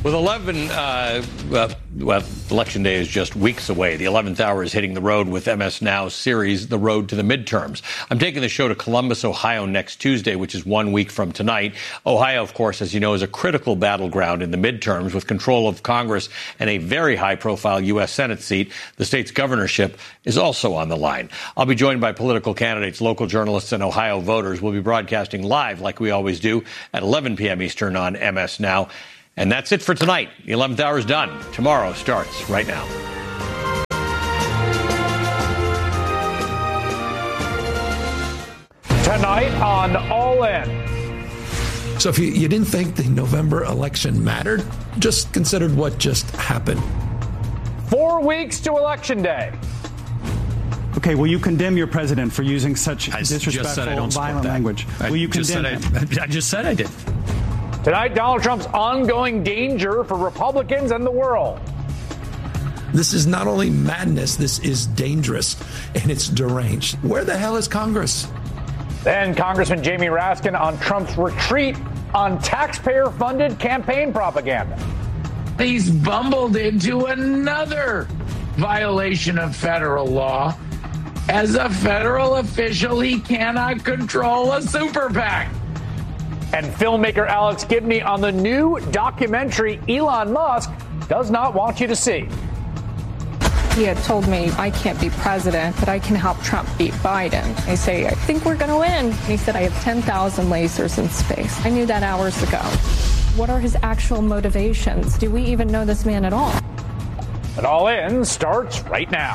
With 11, Election Day is just weeks away. The 11th hour is hitting the road with MS Now's series, The Road to the Midterms. I'm taking the show to Columbus, Ohio next Tuesday, which is 1 week from tonight. Ohio, of course, as you know, is a critical battleground in the midterms with control of Congress and a very high-profile U.S. Senate seat. The state's governorship is also on the line. I'll be joined by political candidates, local journalists, and Ohio voters. We'll be broadcasting live, like we always do, at 11 p.m. Eastern on MS Now. And that's it for tonight. The 11th hour is done. Tomorrow starts right now. Tonight on All In. So if you didn't think the November election mattered, just considered what just happened. 4 weeks to Election Day. Okay, will you condemn your president for using such disrespectful, violent language? Will you condemn him? I just said I did. Tonight, Donald Trump's ongoing danger for Republicans and the world. This is not only madness, this is dangerous, and it's deranged. Where the hell is Congress? Then Congressman Jamie Raskin on Trump's retreat on taxpayer-funded campaign propaganda. He's bumbled into another violation of federal law. As a federal official, he cannot control a super PAC. And filmmaker Alex Gibney on the new documentary Elon Musk does not want you to see. He had told me I can't be president, but I can help Trump beat Biden. I say, I think we're going to win. He said, I have 10,000 lasers in space. I knew that hours ago. What are his actual motivations? Do we even know this man at all? And All In starts right now.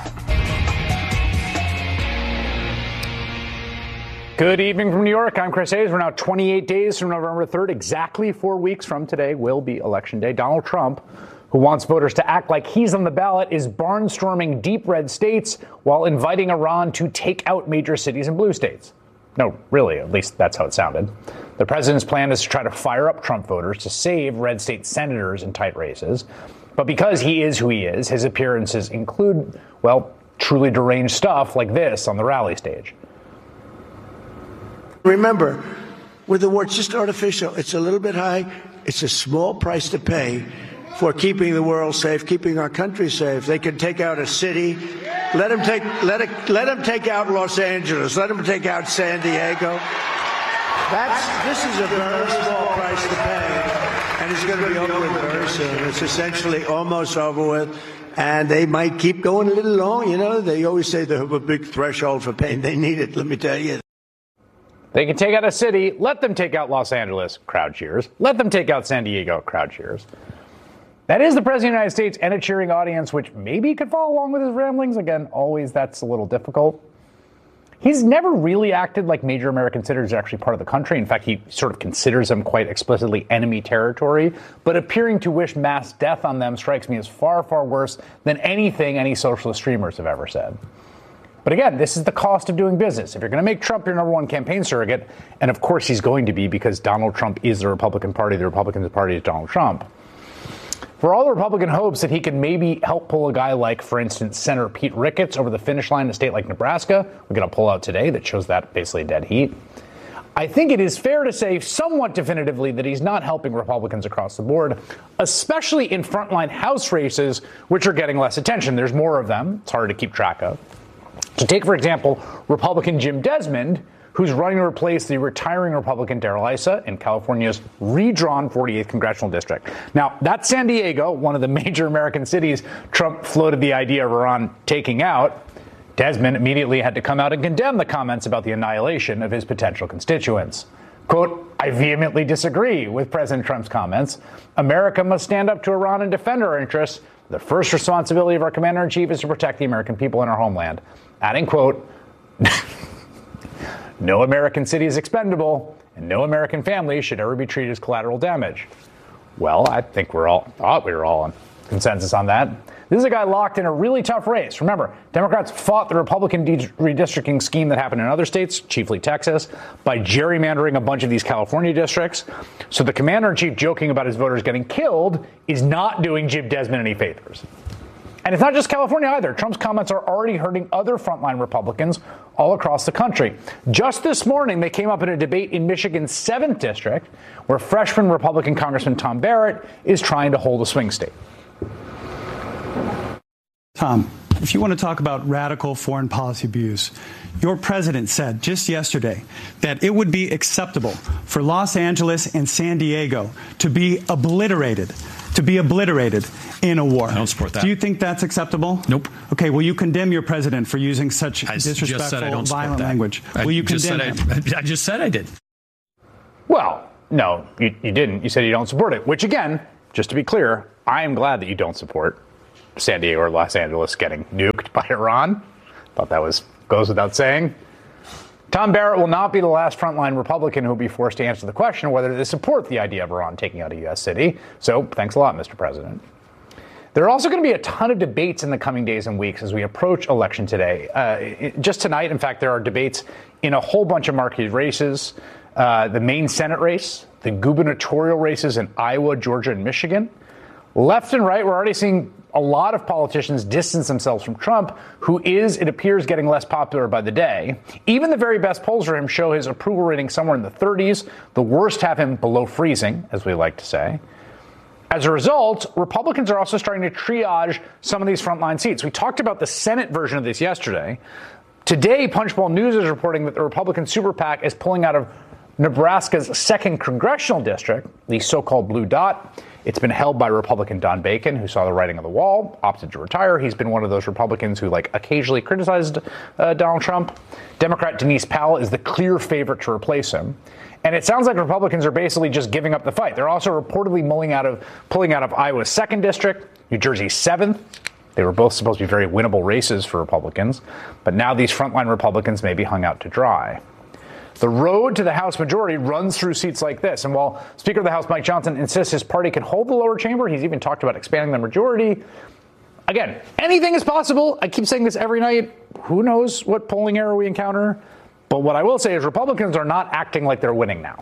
Good evening from New York. I'm Chris Hayes. We're now 28 days from November 3rd. Exactly 4 weeks from today will be Election Day. Donald Trump, who wants voters to act like he's on the ballot, is barnstorming deep red states while inviting Iran to take out major cities in blue states. No, really, at least that's how it sounded. The president's plan is to try to fire up Trump voters to save red state senators in tight races. But because he is who he is, his appearances include, well, truly deranged stuff like this on the rally stage. Remember, with the war, it's just artificial. It's a little bit high. It's a small price to pay for keeping the world safe, keeping our country safe. They can take out a city. Let them take out Los Angeles. Let them take out San Diego. This is a very small price to pay, and it's going to be over with very soon. It's essentially almost over with. And they might keep going a little long. You know, they always say they have a big threshold for pain. They need it, let me tell you. They can take out a city. Let them take out Los Angeles. Crowd cheers. Let them take out San Diego. Crowd cheers. That is the President of the United States and a cheering audience, which maybe could follow along with his ramblings. Again, always that's a little difficult. He's never really acted like major American cities are actually part of the country. In fact, he sort of considers them quite explicitly enemy territory. But appearing to wish mass death on them strikes me as far, far worse than anything any socialist streamers have ever said. But again, this is the cost of doing business. If you're going to make Trump your number one campaign surrogate, and of course he's going to be because Donald Trump is the Republican Party, the Republican Party is Donald Trump. For all the Republican hopes that he can maybe help pull a guy like, for instance, Senator Pete Ricketts over the finish line in a state like Nebraska, we got a poll out today that shows that basically dead heat. I think it is fair to say somewhat definitively that he's not helping Republicans across the board, especially in frontline House races, which are getting less attention. There's more of them. It's hard to keep track of. So take, for example, Republican Jim Desmond, who's running to replace the retiring Republican Darrell Issa in California's redrawn 48th congressional district. Now, that's San Diego, one of the major American cities Trump floated the idea of Iran taking out. Desmond immediately had to come out and condemn the comments about the annihilation of his potential constituents. Quote, I vehemently disagree with President Trump's comments. America must stand up to Iran and defend our interests. The first responsibility of our commander-in-chief is to protect the American people and our homeland. Adding, quote, no American city is expendable, and no American family should ever be treated as collateral damage. Well, I think we were all in consensus on that. This is a guy locked in a really tough race. Remember, Democrats fought the Republican redistricting scheme that happened in other states, chiefly Texas, by gerrymandering a bunch of these California districts. So the commander-in-chief joking about his voters getting killed is not doing Jim Desmond any favors. And it's not just California either. Trump's comments are already hurting other frontline Republicans all across the country. Just this morning, they came up in a debate in Michigan's 7th district, where freshman Republican Congressman Tom Barrett is trying to hold a swing state. Tom, if you want to talk about radical foreign policy views, your president said just yesterday that it would be acceptable for Los Angeles and San Diego to be obliterated in a war. I don't support that. Do you think that's acceptable? Nope. Okay, will you condemn your president for using such disrespectful, violent language? Will you condemn him? I just said I did. Well, no, you didn't. You said you don't support it, which again, just to be clear, I am glad that you don't support San Diego or Los Angeles getting nuked by Iran. Thought that goes without saying. Tom Barrett will not be the last frontline Republican who will be forced to answer the question whether they support the idea of Iran taking out a U.S. city. So thanks a lot, Mr. President. There are also going to be a ton of debates in the coming days and weeks as we approach election day. Just tonight, in fact, there are debates in a whole bunch of marquee races. The Maine Senate race, the gubernatorial races in Iowa, Georgia, and Michigan. Left and right, we're already seeing a lot of politicians distance themselves from Trump, who is, it appears, getting less popular by the day. Even the very best polls for him show his approval rating somewhere in the 30s. The worst have him below freezing, as we like to say. As a result, Republicans are also starting to triage some of these frontline seats. We talked about the Senate version of this yesterday. Today, Punchbowl News is reporting that the Republican Super PAC is pulling out of Nebraska's 2nd congressional district, the so-called Blue Dot. It's been held by Republican Don Bacon, who saw the writing on the wall, opted to retire. He's been one of those Republicans who occasionally criticized Donald Trump. Democrat Denise Powell is the clear favorite to replace him. And it sounds like Republicans are basically just giving up the fight. They're also reportedly pulling out of Iowa's 2nd district, New Jersey's 7th. They were both supposed to be very winnable races for Republicans. But now these frontline Republicans may be hung out to dry. The road to the House majority runs through seats like this. And while Speaker of the House Mike Johnson insists his party can hold the lower chamber, he's even talked about expanding the majority. Again, anything is possible. I keep saying this every night. Who knows what polling error we encounter? But what I will say is Republicans are not acting like they're winning now.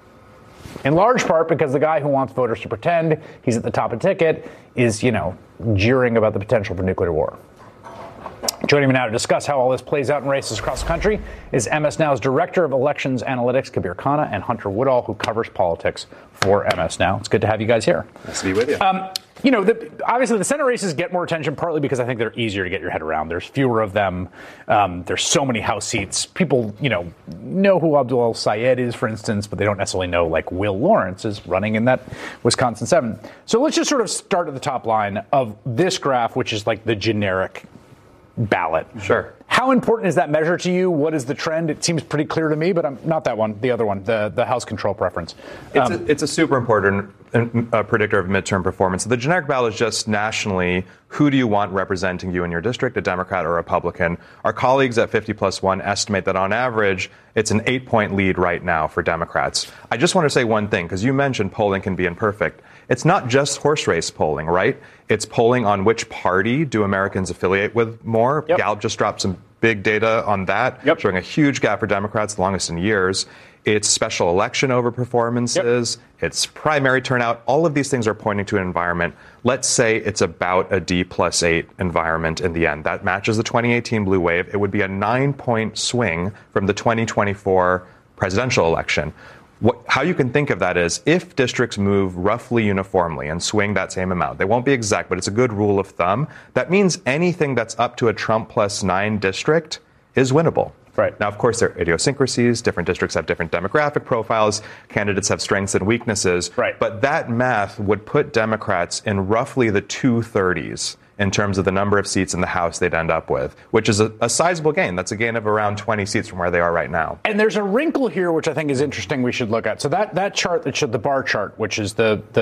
In large part because the guy who wants voters to pretend he's at the top of the ticket is, jeering about the potential for nuclear war. Joining me now to discuss how all this plays out in races across the country is MS Now's Director of Elections Analytics, Kabir Khanna, and Hunter Woodall, who covers politics for MS Now. It's good to have you guys here. Nice to be with you. Obviously, the Senate races get more attention partly because I think they're easier to get your head around. There's fewer of them. There's so many House seats. People, know who Abdul Sayed is, for instance, but they don't necessarily know, Will Lawrence is running in that Wisconsin 7. So let's just sort of start at the top line of this graph, which is the generic ballot. Sure. How important is that measure to you? What is the trend? It seems pretty clear to me, but I'm not that one. The other one, the House control preference. It's a super important predictor of midterm performance. The generic ballot is just nationally, who do you want representing you in your district, a Democrat or a Republican? Our colleagues at 50+1 estimate that on average, it's an 8-point lead right now for Democrats. I just want to say one thing, because you mentioned polling can be imperfect. It's not just horse race polling, right? It's polling on which party do Americans affiliate with more. Yep. Gallup just dropped some big data on that, showing a huge gap for Democrats, the longest in years. It's special election over performances. Yep. It's primary turnout. All of these things are pointing to an environment. Let's say it's about a D+8 environment in the end. That matches the 2018 blue wave. It would be a 9-point swing from the 2024 presidential election. How you can think of that is if districts move roughly uniformly and swing that same amount, they won't be exact, but it's a good rule of thumb. That means anything that's up to a Trump +9 district is winnable. Right. Now, of course, there are idiosyncrasies. Different districts have different demographic profiles. Candidates have strengths and weaknesses. Right. But that math would put Democrats in roughly the 230s in terms of the number of seats in the House they'd end up with, which is a sizable gain. That's a gain of around 20 seats from where they are right now. And there's a wrinkle here, which I think is interesting we should look at. So that chart that showed the bar chart, which is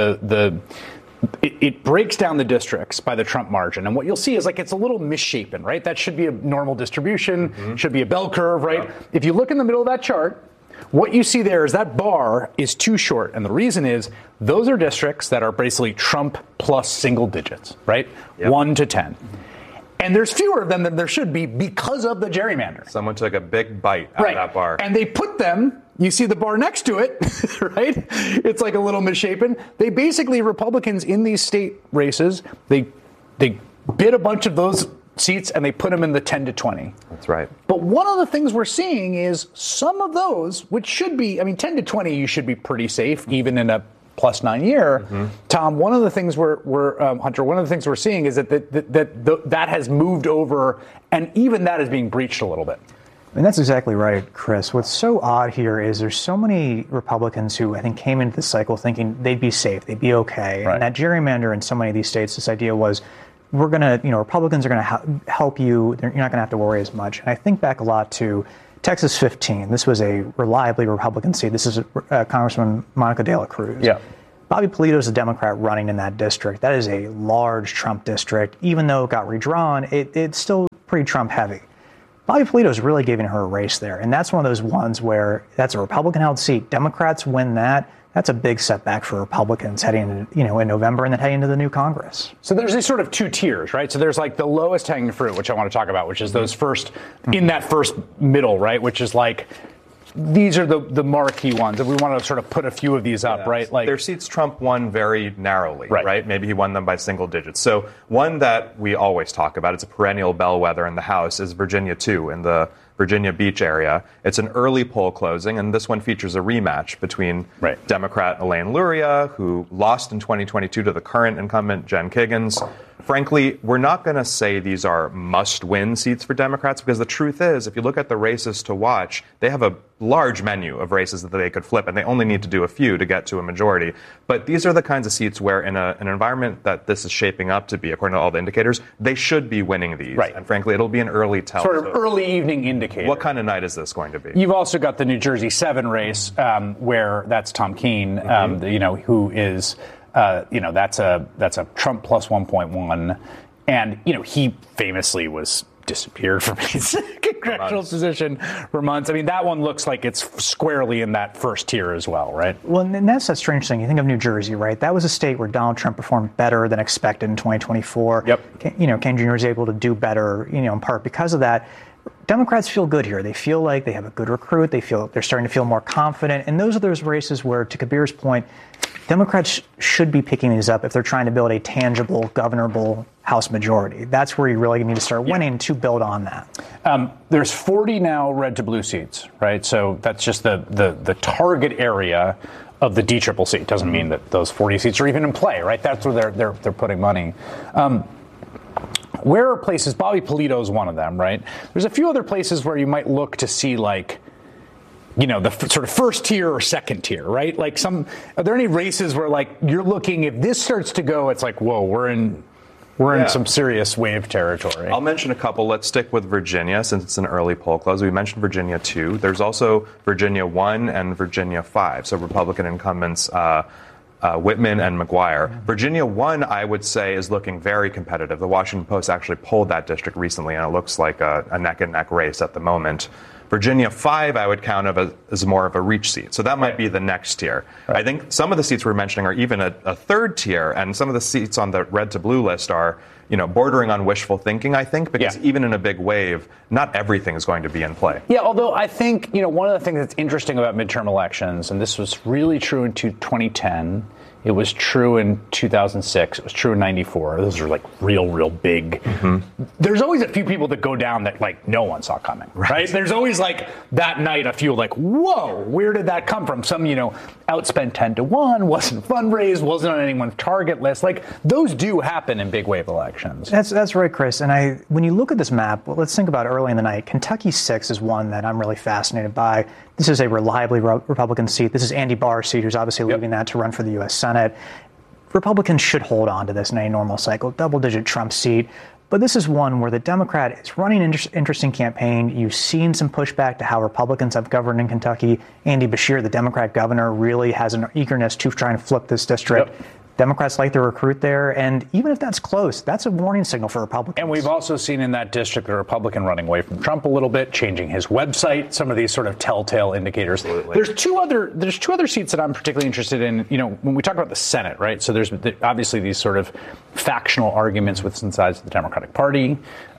it breaks down the districts by the Trump margin. And what you'll see is it's a little misshapen, right? That should be a normal distribution, should be a bell curve, right? Yeah. If you look in the middle of that chart, what you see there is that bar is too short. And the reason is those are districts that are basically Trump plus single digits, right? Yep. 1 to 10. And there's fewer of them than there should be because of the gerrymander. Someone took a big bite out of that bar. And they put them, you see the bar next to it, right? It's a little misshapen. They basically, Republicans in these state races, they bid a bunch of those seats and they put them in the 10 to 20. That's right. But one of the things we're seeing is some of those, which should be, 10 to 20, you should be pretty safe, even in a +9 year. Mm-hmm. Tom, one of the things we're seeing is that has moved over, and even that is being breached a little bit. And that's exactly right, Chris. What's so odd here is there's so many Republicans who I think came into this cycle thinking they'd be safe, they'd be okay. Right. And that gerrymander in so many of these states, this idea was, Republicans are going to help you. You're not going to have to worry as much. And I think back a lot to Texas 15. This was a reliably Republican seat. This is Congresswoman Monica De La Cruz. Yeah. Bobby Polito is a Democrat running in that district. That is a large Trump district. Even though it got redrawn, it's still pretty Trump heavy. Bobby Polito is really giving her a race there. And that's one of those ones where that's a Republican-held seat. Democrats win that. That's a big setback for Republicans heading into, in November and then heading into the new Congress. So there's these sort of two tiers, right? So there's like the lowest hanging fruit, which I want to talk about, which is those first, in that first middle, right? Which is like, these are the marquee ones. And we want to sort of put a few of these up, right? Like their seats Trump won very narrowly, right? Maybe he won them by single digits. So one that we always talk about, it's a perennial bellwether in the House, is Virginia 2 in the Virginia Beach area. It's an early poll closing, and this one features a rematch between Democrat Elaine Luria, who lost in 2022 to the current incumbent Jen Kiggans. Frankly, we're not going to say these are must-win seats for Democrats, because the truth is, if you look at the races to watch, they have a large menu of races that they could flip, and they only need to do a few to get to a majority. But these are the kinds of seats where, in an environment that this is shaping up to be, according to all the indicators, they should be winning these. Right. And frankly, it'll be an early tell. Sort of early evening indicator. What kind of night is this going to be? You've also got the New Jersey 7 race, where that's Tom Keene, who is... that's a Trump plus 1.1, and he famously was disappeared from his congressional position for months. I mean, that one looks like it's squarely in that first tier as well, right? Well, and that's a strange thing. You think of New Jersey, right? That was a state where Donald Trump performed better than expected in 2024. Yep. Ken Jr. was able to do better, in part because of that. Democrats feel good here. They feel like they have a good recruit. They're starting to feel more confident. And those are those races where, to Kabir's point, Democrats should be picking these up if they're trying to build a tangible, governable House majority. That's where you really need to start winning to build on that. There's 40 now red to blue seats, right? So that's just the target area of the DCCC. It doesn't mean that those 40 seats are even in play, right? That's where they're putting money. Where are places? Bobby Polito is one of them, right? There's a few other places where you might look to see, like, the sort of first tier or second tier, right? Like are there any races where, like, you're looking, if this starts to go, it's like, whoa, we're in some serious wave territory. I'll mention a couple. Let's stick with Virginia, since it's an early poll close. We mentioned Virginia 2. There's also Virginia 1 and Virginia 5. So Republican incumbents, Whitman and McGuire. Virginia 1, I would say, is looking very competitive. The Washington Post actually polled that district recently, and it looks like a neck-and-neck race at the moment. Virginia 5, I would count as more of a reach seat. So that might be the next tier. Right. I think some of the seats we're mentioning are even a third tier, and some of the seats on the red to blue list are, bordering on wishful thinking, I think, because even in a big wave, not everything is going to be in play. Yeah, although I think, one of the things that's interesting about midterm elections, and this was really true in 2010, it was true in 2006. It was true in 94. Those are like real big. Mm-hmm. There's always a few people that go down that, like, no one saw coming, right? There's always, like, that night a few like, whoa, where did that come from? Some, outspent 10-1, wasn't fundraised, wasn't on anyone's target list. Like, those do happen in big wave elections. That's right, Chris. And when you look at this map, let's think about early in the night. Kentucky 6 is one that I'm really fascinated by. This is a reliably Republican seat. This is Andy Barr's seat, who's obviously leaving that to run for the U.S. Senate. Republicans should hold on to this in a normal cycle, double-digit Trump seat. But this is one where the Democrat is running an interesting campaign. You've seen some pushback to how Republicans have governed in Kentucky. Andy Beshear, the Democrat governor, really has an eagerness to try and flip this district. Yep. Democrats like to recruit there, and even if that's close, that's a warning signal for Republicans. And we've also seen in that district a Republican running away from Trump a little bit, changing his website, some of these sort of telltale indicators. Absolutely. There's two other seats that I'm particularly interested in, when we talk about the Senate, right? So there's obviously these sort of factional arguments within sides of the Democratic Party.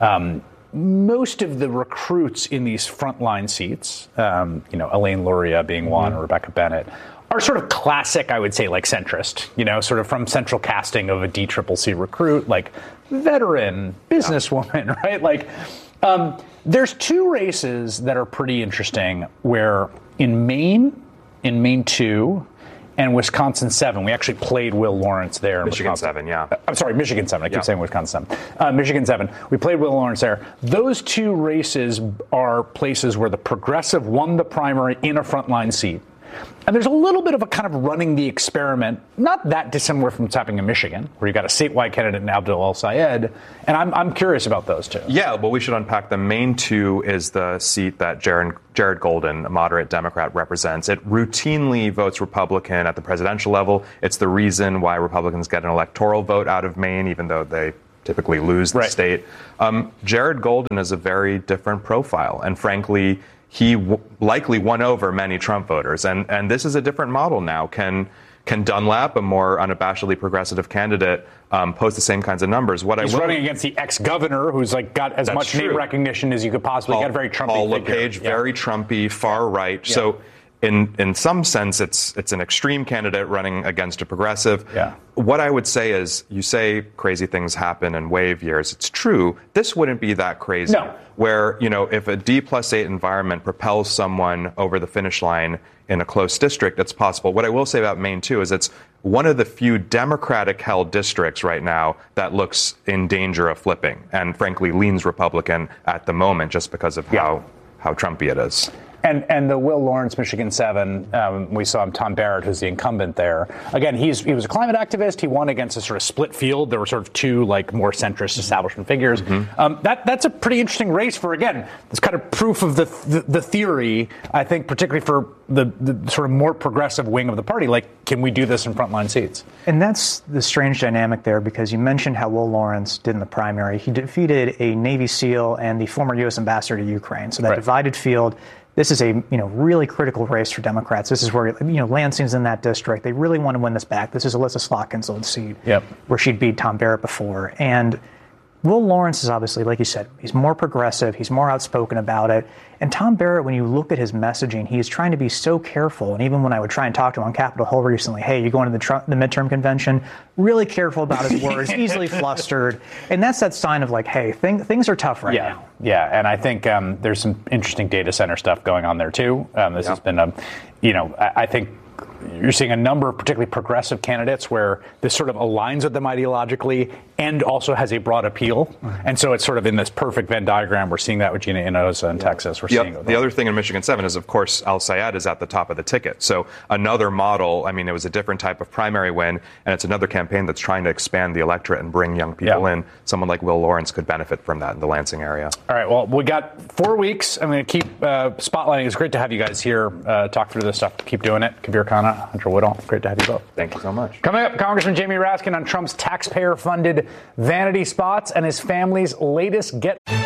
Most of the recruits in these frontline seats, Elaine Luria being one, or Rebecca Bennett, are sort of classic, I would say, like centrist, sort of from central casting of a DCCC recruit, like veteran, businesswoman, right? Like, there's two races that are pretty interesting where in Maine 2 and Wisconsin 7, we actually played Will Lawrence there. Michigan 7, yeah. I'm sorry, Michigan 7. I keep saying Wisconsin 7. Michigan 7. We played Will Lawrence there. Those two races are places where the progressive won the primary in a frontline seat. And there's a little bit of a kind of running the experiment, not that dissimilar from what's happening in Michigan, where you've got a statewide candidate in Abdul El-Sayed. And I'm curious about those two. Yeah, well, we should unpack them. Maine 2 is the seat that Jared Golden, a moderate Democrat, represents. It routinely votes Republican at the presidential level. It's the reason why Republicans get an electoral vote out of Maine, even though they typically lose the state. Jared Golden is a very different profile. And frankly, he likely won over many Trump voters. And this is a different model now. Can Dunlap, a more unabashedly progressive candidate, post the same kinds of numbers? He's running against the ex-governor, who's got as much name recognition as you could possibly get. Very Trumpy Paul LePage, very Trumpy, far right. Yeah. So in some sense, it's an extreme candidate running against a progressive. Yeah. What I would say is, you say crazy things happen in wave years. It's true. This wouldn't be that crazy. No. Where, if a D+8 environment propels someone over the finish line in a close district, it's possible. What I will say about Maine, too, is it's one of the few Democratic-held districts right now that looks in danger of flipping and, frankly, leans Republican at the moment just because of how Trumpy it is. And the Will Lawrence, Michigan 7, we saw him, Tom Barrett, who's the incumbent there. Again, he was a climate activist. He won against a sort of split field. There were sort of two, more centrist establishment figures. Mm-hmm. That's a pretty interesting race for, again, this kind of proof of the theory, I think, particularly for the sort of more progressive wing of the party. Can we do this in frontline seats? And that's the strange dynamic there, because you mentioned how Will Lawrence did in the primary. He defeated a Navy SEAL and the former U.S. ambassador to Ukraine. So that divided field. This is a really critical race for Democrats. This is where Lansing's in that district. They really want to win this back. This is Alyssa Slotkin's old seat, where she'd beat Tom Barrett before. And Will Lawrence is obviously, like you said, he's more progressive. He's more outspoken about it. And Tom Barrett, when you look at his messaging, he is trying to be so careful. And even when I would try and talk to him on Capitol Hill recently, hey, you going to the midterm convention? Really careful about his words, easily flustered. And that's that sign of hey, things are tough right now. Yeah, and I think there's some interesting data center stuff going on there, too. This has been, I think you're seeing a number of particularly progressive candidates where this sort of aligns with them ideologically and also has a broad appeal. Mm-hmm. And so it's sort of in this perfect Venn diagram. We're seeing that with Gina Inosa in Texas. We're seeing the other thing in Michigan 7 is, of course, El-Sayed is at the top of the ticket. So another model, it was a different type of primary win, and it's another campaign that's trying to expand the electorate and bring young people in. Someone like Will Lawrence could benefit from that in the Lansing area. All right, well, we got 4 weeks. I'm going to keep spotlighting. It's great to have you guys here talk through this stuff. Keep doing it. Kabir Khanna, Hunter Woodall, great to have you both. Thank you so much. Coming up, Congressman Jamie Raskin on Trump's taxpayer-funded vanity spots and his family's latest get...